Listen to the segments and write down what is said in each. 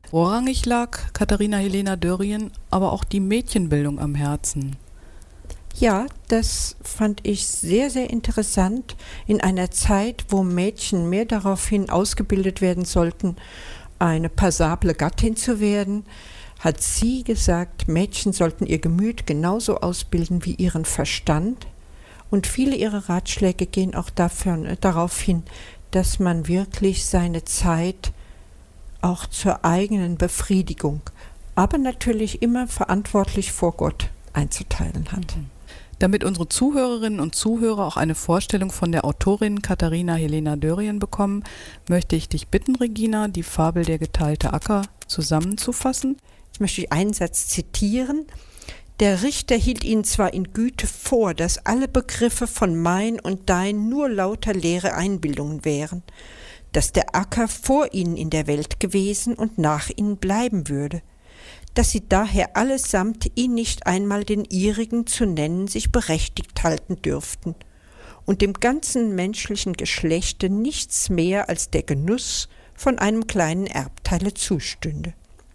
Vorrangig lag Katharina Helena Dörrien aber auch die Mädchenbildung am Herzen. Ja, das fand ich sehr, sehr interessant. In einer Zeit, wo Mädchen mehr daraufhin ausgebildet werden sollten, eine passable Gattin zu werden, hat sie gesagt, Mädchen sollten ihr Gemüt genauso ausbilden wie ihren Verstand. Und viele ihrer Ratschläge gehen auch darauf hin, dass man wirklich seine Zeit auch zur eigenen Befriedigung, aber natürlich immer verantwortlich vor Gott einzuteilen hat. Damit unsere Zuhörerinnen und Zuhörer auch eine Vorstellung von der Autorin Katharina Helena Dörrien bekommen, möchte ich dich bitten, Regina, die Fabel Der geteilte Acker zusammenzufassen. Jetzt möchte ich einen Satz zitieren. Der Richter hielt ihnen zwar in Güte vor, dass alle Begriffe von mein und dein nur lauter leere Einbildungen wären, dass der Acker vor ihnen in der Welt gewesen und nach ihnen bleiben würde, dass sie daher allesamt ihn nicht einmal den ihrigen zu nennen sich berechtigt halten dürften und dem ganzen menschlichen Geschlechte nichts mehr als der Genuss von einem kleinen Erbteile zustünde.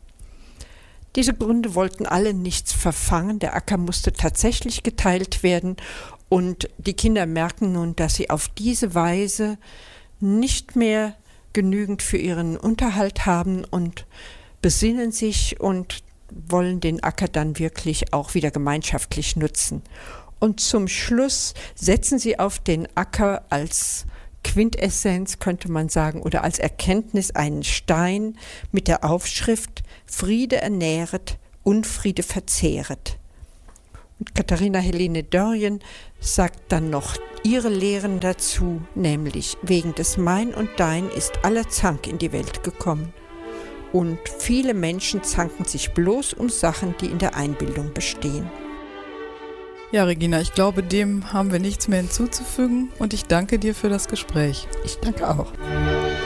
Diese Gründe wollten alle nichts verfangen, der Acker musste tatsächlich geteilt werden und die Kinder merken nun, dass sie auf diese Weise nicht mehr genügend für ihren Unterhalt haben und besinnen sich und wollen den Acker dann wirklich auch wieder gemeinschaftlich nutzen. Und zum Schluss setzen sie auf den Acker als Quintessenz, könnte man sagen, oder als Erkenntnis einen Stein mit der Aufschrift Friede ernähret, Unfriede verzehret. Und Katharina Helena Dörrien sagt dann noch ihre Lehren dazu, nämlich wegen des Mein und Dein ist aller Zank in die Welt gekommen. Und viele Menschen zanken sich bloß um Sachen, die in der Einbildung bestehen. Ja, Regina, ich glaube, dem haben wir nichts mehr hinzuzufügen und ich danke dir für das Gespräch. Ich danke auch.